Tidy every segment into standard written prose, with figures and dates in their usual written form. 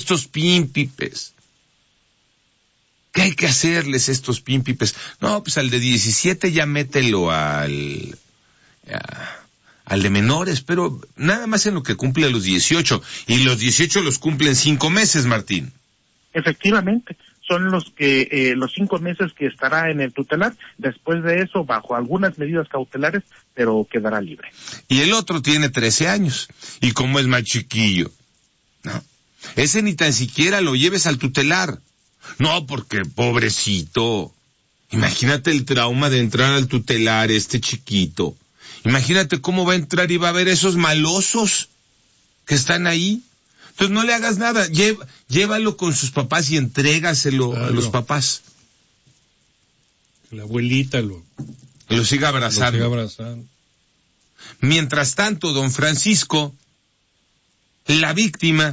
estos pímpipes. ¿Qué hay que hacerles estos pímpipes? No, pues al de 17 ya mételo al de menores, pero nada más en lo que cumple a los 18. Y los 18 los cumplen 5 meses, Martín. Efectivamente, son los 5 meses que estará en el tutelar. Después de eso, bajo algunas medidas cautelares, pero quedará libre. Y el otro tiene 13 años. Y como es más chiquillo, ¿no? Ese ni tan siquiera lo lleves al tutelar. No, porque pobrecito. Imagínate el trauma de entrar al tutelar, este chiquito. Imagínate cómo va a entrar y va a ver esos malosos que están ahí. Entonces no le hagas nada, llévalo con sus papás y entrégaselo a los papás. Que la abuelita lo siga abrazando. Mientras tanto, don Francisco, la víctima,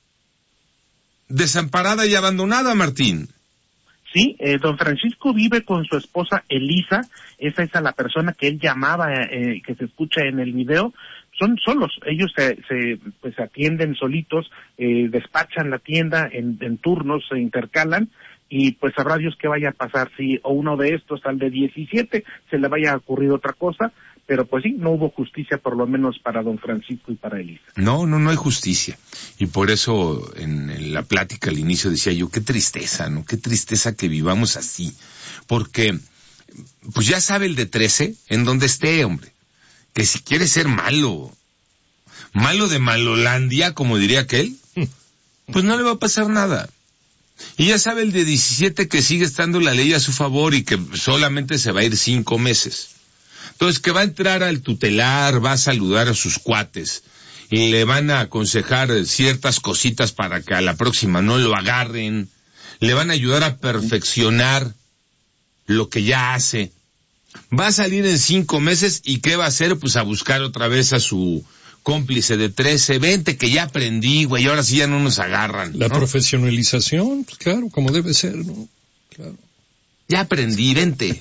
desamparada y abandonada, Martín. Sí, don Francisco vive con su esposa Elisa. Esa es a la persona que él llamaba, que se escucha en el video. Son solos, ellos se atienden solitos, despachan la tienda en turnos, se intercalan, y pues sabrá Dios qué vaya a pasar, si o uno de estos al de 17 se le vaya a ocurrir otra cosa, pero pues sí, no hubo justicia por lo menos para don Francisco y para Elisa. No hay justicia, y por eso en la plática al inicio decía yo, qué tristeza, ¿no? Qué tristeza que vivamos así, porque pues ya sabe el de 13 en donde esté, hombre, que si quiere ser malo de Malolandia, como diría aquel, pues no le va a pasar nada. Y ya sabe el de 17 que sigue estando la ley a su favor y que solamente se va a ir 5 meses. Entonces que va a entrar al tutelar, va a saludar a sus cuates y le van a aconsejar ciertas cositas para que a la próxima no lo agarren, le van a ayudar a perfeccionar lo que ya hace. Va a salir en 5 meses y ¿qué va a hacer? Pues a buscar otra vez a su cómplice de 13, 20, que ya aprendí, güey, ahora sí ya no nos agarran. La profesionalización, pues claro, como debe ser, ¿no? Claro. Ya aprendí, vente.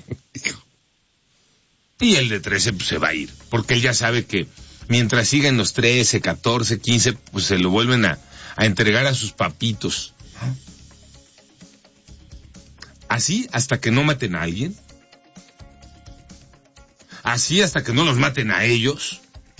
Y el de 13 pues se va a ir, porque él ya sabe que mientras sigan los 13, 14, 15, pues se lo vuelven a entregar a sus papitos. Así hasta que no maten a alguien. Así hasta que no los maten a ellos.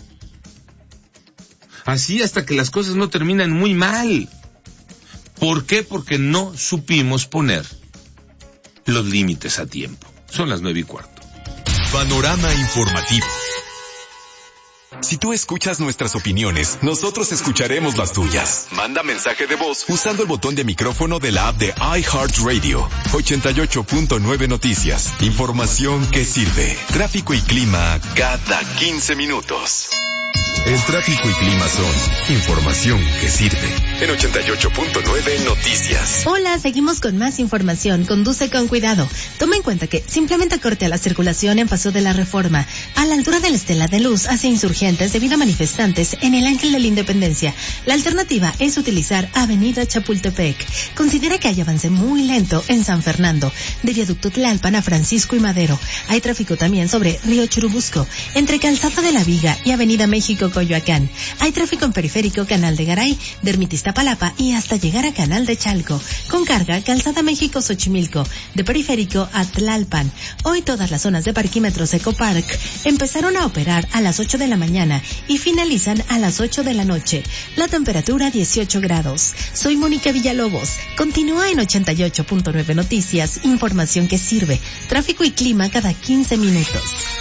Así hasta que las cosas no terminan muy mal. ¿Por qué? Porque no supimos poner los límites a tiempo. Son las 9:15. Panorama informativo. Si tú escuchas nuestras opiniones, nosotros escucharemos las tuyas. Manda mensaje de voz usando el botón de micrófono de la app de iHeartRadio. 88.9 Noticias. Información que sirve. Tráfico y clima cada 15 minutos. El tráfico y clima son información que sirve. En 88.9 Noticias. Hola, seguimos con más información. Conduce con cuidado. Toma en cuenta que simplemente corte a la circulación en Paso de la Reforma, a la altura de la Estela de Luz, hacia Insurgentes debido a manifestantes en el Ángel de la Independencia. La alternativa es utilizar Avenida Chapultepec. Considera que hay avance muy lento en San Fernando, de Viaducto Tlalpan a Francisco y Madero. Hay tráfico también sobre Río Churubusco, entre Calzada de la Viga y Avenida México Coyoacán. Hay tráfico en Periférico, Canal de Garay, de Ermitiztapalapa y hasta llegar a Canal de Chalco. Con carga, Calzada México Xochimilco, de Periférico a Tlalpan. Hoy todas las zonas de parquímetros Ecopark empezaron a operar a las 8 de la mañana y finalizan a las 8 de la noche. La temperatura 18 grados. Soy Mónica Villalobos. Continúa en 88.9 Noticias, información que sirve. Tráfico y clima cada 15 minutos.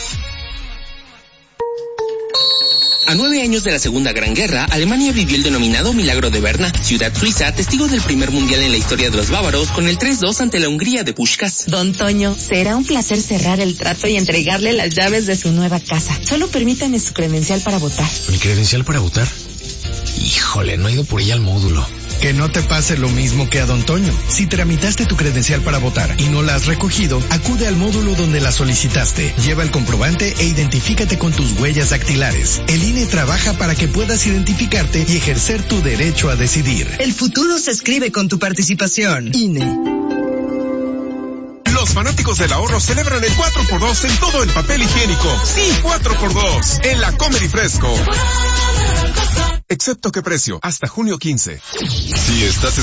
A 9 años de la Segunda Gran Guerra, Alemania vivió el denominado Milagro de Berna, ciudad suiza, testigo del primer mundial en la historia de los bávaros, con el 3-2 ante la Hungría de Puskás. Don Toño, será un placer cerrar el trato y entregarle las llaves de su nueva casa. Solo permítame su credencial para votar. ¿Mi credencial para votar? Híjole, no he ido por ella al módulo. Que no te pase lo mismo que a Don Toño. Si tramitaste tu credencial para votar y no la has recogido, acude al módulo donde la solicitaste. Lleva el comprobante e identifícate con tus huellas dactilares. El INE trabaja para que puedas identificarte y ejercer tu derecho a decidir. El futuro se escribe con tu participación. INE. Los fanáticos del ahorro celebran el 4x2 en todo el papel higiénico. Sí, 4x2 en la Comer y Fresco. Excepto qué precio, hasta junio 15. Si estás